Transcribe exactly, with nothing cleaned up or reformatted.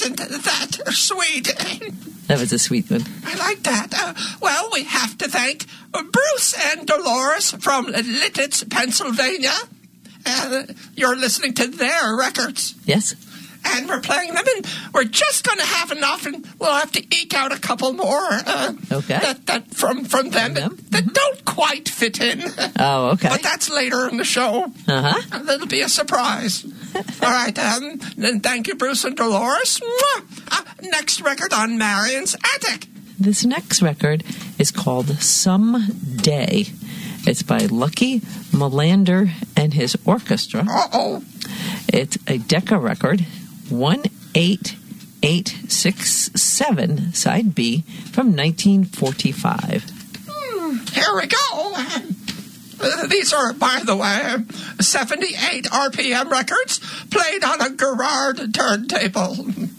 Isn't that sweet? That was a sweet one. I like that. Uh, well, we have to thank Bruce and Dolores from Lititz, Pennsylvania. Uh, you're listening to their records. Yes. And we're playing them, and we're just going to have enough, and we'll have to eke out a couple more. Uh, okay. That, that from from them, From them? that, that don't quite fit in. Oh, okay. But that's later in the show. Uh-huh. That'll be a surprise. All right, um, then thank you, Bruce and Dolores. Uh, next record on Marion's Attic. This next record is called Someday. It's by Lucky Melander and his orchestra. Uh-oh. It's a Decca record, one eight eight six seven, side B, from nineteen forty-five. Hmm, here we go. Uh, these are, by the way, seventy-eight R P M records played on a Garrard turntable.